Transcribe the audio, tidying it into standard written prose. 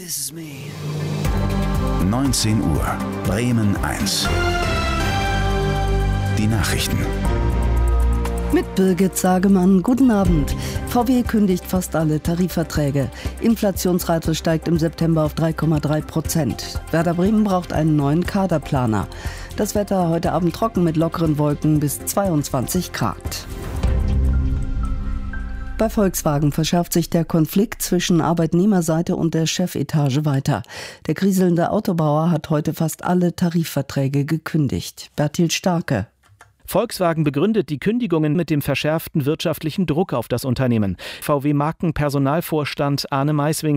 19 Uhr, Bremen 1. Die Nachrichten. Mit Birgit Sagemann, guten Abend. VW kündigt fast alle Tarifverträge. Inflationsrate steigt im September auf 3,3%. Werder Bremen braucht einen neuen Kaderplaner. Das Wetter heute Abend trocken mit lockeren Wolken bis 22 Grad. Bei Volkswagen verschärft sich der Konflikt zwischen Arbeitnehmerseite und der Chefetage weiter. Der kriselnde Autobauer hat heute fast alle Tarifverträge gekündigt. Bertil Starke. Volkswagen begründet die Kündigungen mit dem verschärften wirtschaftlichen Druck auf das Unternehmen. VW-Markenpersonalvorstand Arne Maiswinkel